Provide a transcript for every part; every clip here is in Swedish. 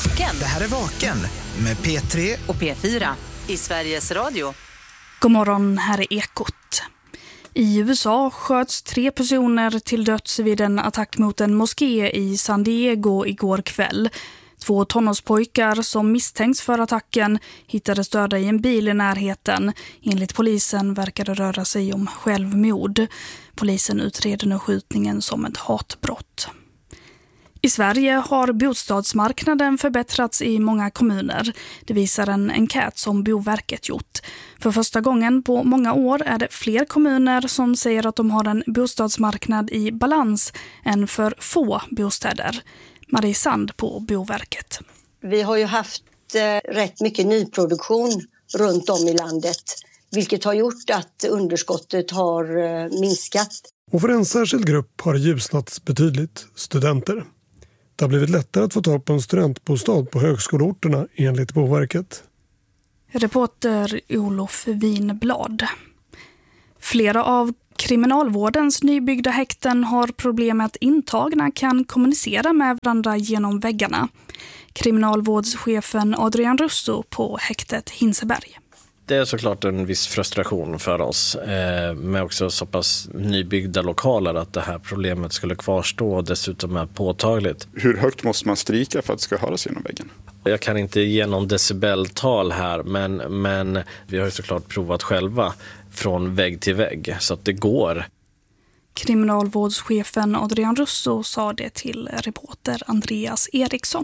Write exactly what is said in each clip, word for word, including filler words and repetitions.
Vaken. Det här är Vaken med P tre och P fyra i Sveriges Radio. God morgon, här är Ekot. I U S A sköts tre personer till döds vid en attack mot en moské i San Diego igår kväll. Två tonårspojkar som misstänks för attacken hittades döda i en bil i närheten. Enligt polisen verkar det röra sig om självmord. Polisen utreder nu skjutningen som ett hatbrott. I Sverige har bostadsmarknaden förbättrats i många kommuner. Det visar en enkät som Boverket gjort. För första gången på många år är det fler kommuner som säger att de har en bostadsmarknad i balans än för få bostäder. Marie Sand på Boverket. Vi har ju haft eh, rätt mycket nyproduktion runt om i landet, vilket har gjort att underskottet har eh, minskat. Och för en särskild grupp har det ljusnat betydligt, studenter. Det har blivit lättare att få tag på en studentbostad på högskoleorterna enligt Boverket. Reporter Olof Winblad. Flera av kriminalvårdens nybyggda häkten har problem med att intagna kan kommunicera med varandra genom väggarna. Kriminalvårdschefen Adrian Russo på häktet Hinseberg. Det är såklart en viss frustration för oss eh, med också så pass nybyggda lokaler att det här problemet skulle kvarstå och dessutom är påtagligt. Hur högt måste man stryka för att det ska höras genom väggen? Jag kan inte ge någon decibeltal här men, men vi har ju såklart provat själva från vägg till vägg så att det går. Kriminalvårdschefen Adrian Russo sa det till reporter Andreas Eriksson.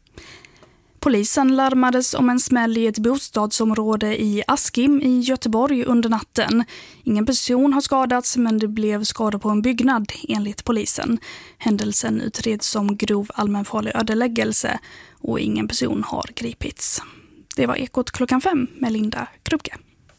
Polisen larmades om en smäll i ett bostadsområde i Askim i Göteborg under natten. Ingen person har skadats men det blev skador på en byggnad enligt polisen. Händelsen utreds som grov allmänfarlig ödeläggelse och ingen person har gripits. Det var Ekot klockan fem med Linda Krupke.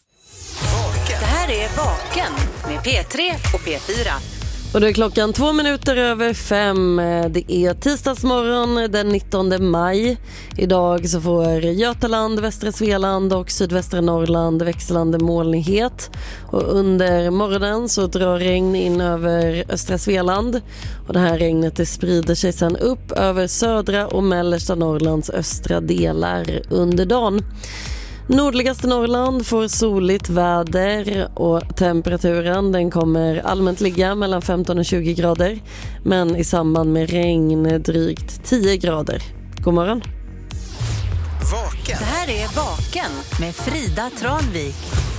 Det här är Vaken med P tre och P fyra. Och det är klockan två minuter över fem. Det är tisdagsmorgon den nittonde maj. Idag så får Götaland, västra Svealand och sydvästra Norrland växlande molnighet. Och under morgonen så drar regn in över östra Svealand. Och det här regnet det sprider sig sedan upp över södra och mellersta Norrlands östra delar under dagen. Nordligaste Norrland får soligt väder och temperaturen den kommer allmänt ligga mellan femton och tjugo grader men i samband med regn drygt tio grader. God morgon. Vaken. Det här är Vaken med Frida Tranvik.